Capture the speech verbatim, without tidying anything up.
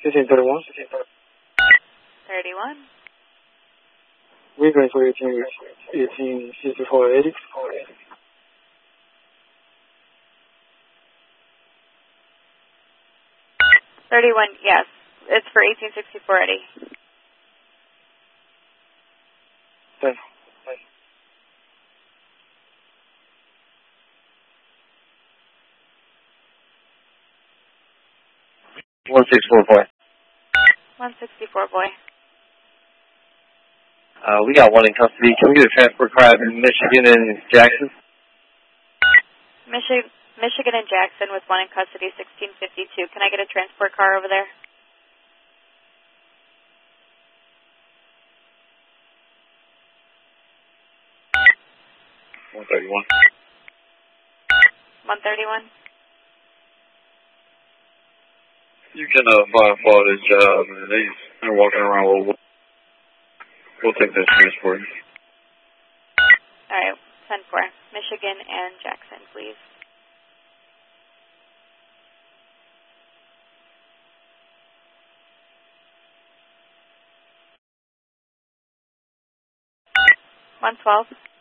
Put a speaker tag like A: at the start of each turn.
A: fifteen thirty-one.
B: thirty-one.
A: We're going for eighteen, eighteen sixty-four eighty.
B: thirty-one, yes. It's for eighteen sixty-four eighty.
A: Thanks.
C: one sixty-four boy.
B: one sixty-four boy.
C: Uh, we got one in custody. Can we get a transport car out in Michigan and Jackson?
B: Michi- Michigan and Jackson with one in custody, sixteen fifty-two. Can I get a transport car over there?
C: one thirty-one.
B: one thirty-one.
C: You can uh, apply for this job, and they, they're walking around. We'll, we'll take this transport.
B: All right, ten four. Michigan and Jackson, please. one twelve.